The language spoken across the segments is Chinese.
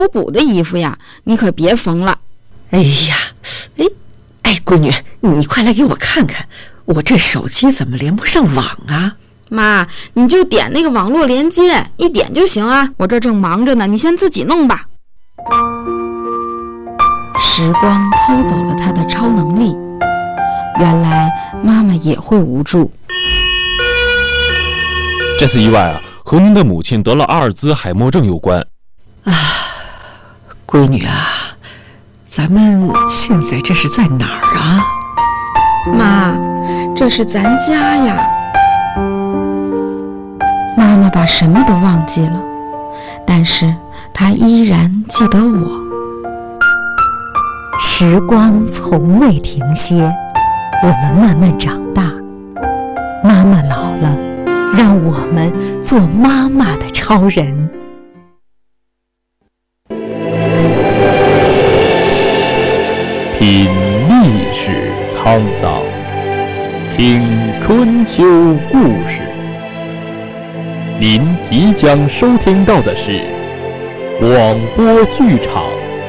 补的衣服呀，你可别缝了。 哎呀，闺女，你快来给我看看，我这手机怎么连不上网啊？ 妈，你就点那个网络连接，一点就行啊。我这正忙着呢，你先自己弄吧。时光偷走了她的超能力，原来妈妈也会无助。 这次意外啊，和您的母亲得了阿尔兹海默症有关。 闺女啊，咱们现在这是在哪儿啊？ 妈，这是咱家呀。妈妈把什么都忘记了，但是她依然记得我。 时光从未停歇，我们慢慢长大。妈妈老了，让我们做妈妈的超人。 品历史沧桑，听春秋故事。您即将收听到的是广播剧场。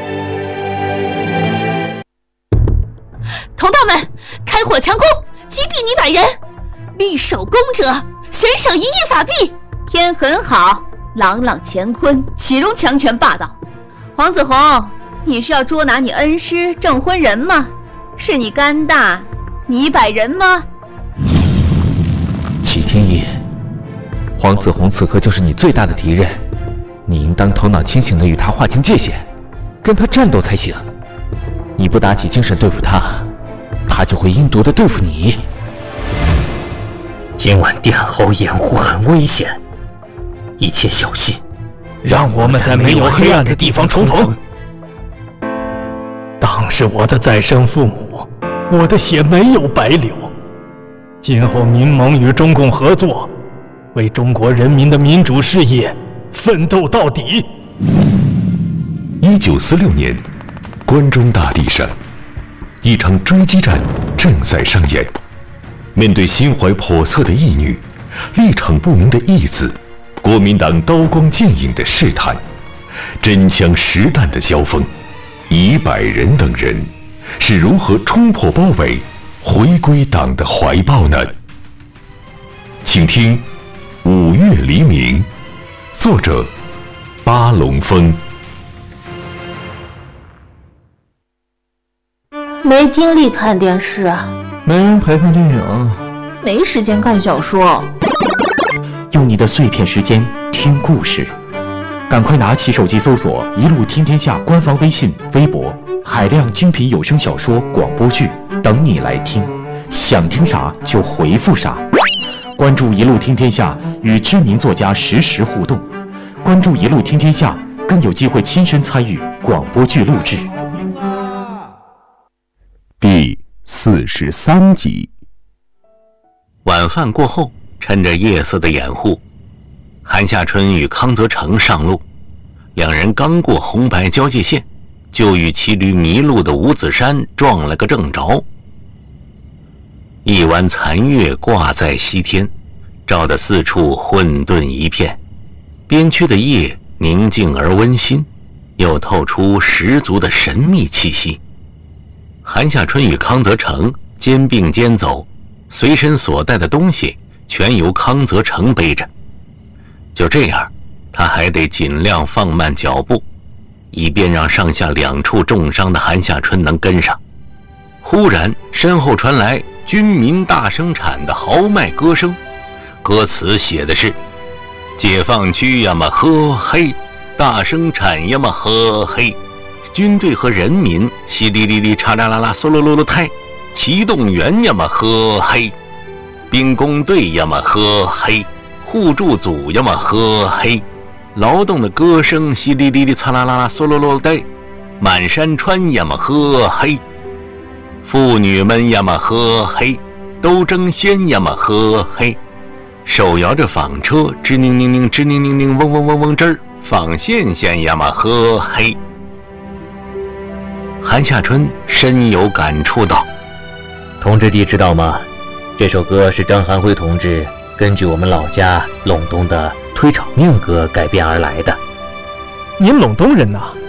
同道们，开火强攻，击毙女百人，立首功者悬赏1亿法币。 天很好，朗朗乾坤，岂容强权霸道？黄子弘，你是要捉拿你恩师证婚人吗？是你肝大，你100人吗？ 启天爷，黄子弘此刻就是你最大的敌人，你应当头脑清醒地与他划清界限，跟他战斗才行。你不打起精神对付他，他就会阴毒地对付你。 今晚殿后掩护很危险，一切小心， 让我们在没有黑暗的地方重逢。当是我的再生父母，我的血没有白流。今后民盟与中共合作，为中国人民的民主事业奋斗到底。 1946年，关中大地上，一场追击战正在上演。面对心怀叵测的义女，立场不明的义子，国民党刀光剑影的试探，真枪实弹的交锋，以100人等人是如何冲破包围，回归党的怀抱呢？请听《5月黎明》，作者巴龙峰。 没精力看电视啊， 没人陪看电影， 没时间看小说。 用你的碎片时间听故事，赶快拿起手机搜索“一路听天下”官方微信、微博，海量精品有声小说、广播剧等你来听，想听啥就回复啥。关注“一路听天下”，与知名作家实时互动。关注“一路听天下”，更有机会亲身参与广播剧录制。 第43集。 晚饭过后，趁着夜色的掩护，韩夏春与康泽成上路。两人刚过红白交界线，就与骑驴迷路的吴子山撞了个正着。一弯残月挂在西天，照得四处混沌一片。边区的夜宁静而温馨，又透出十足的神秘气息。韩夏春与康泽成肩并肩走，随身所带的东西全由康泽成背着。就这样，他还得尽量放慢脚步，以便让上下两处重伤的韩夏春能跟上。忽然身后传来军民大生产的豪迈歌声，歌词写的是：解放区呀嘛呵嘿，大生产呀嘛呵嘿，军队和人民淅沥沥沥嚓啦啦啦嗦啰啰啰胎，启动员呀嘛呵嘿，兵工队呀嘛呵嘿，互助组呀嘛呵嘿，劳动的歌声淅沥沥沥嚓啦啦啦嗦啰啰呆，满山川呀嘛呵嘿，妇女们呀嘛呵嘿，都争先呀嘛呵嘿，手摇着纺车吱宁宁宁吱宁宁宁嗡嗡嗡嗡吱儿，纺线线呀嘛呵嘿。韩夏春深有感触道： 同志弟知道吗？这首歌是张寒辉同志根据我们老家陇东的推场命歌改编而来的。 您陇东人呐？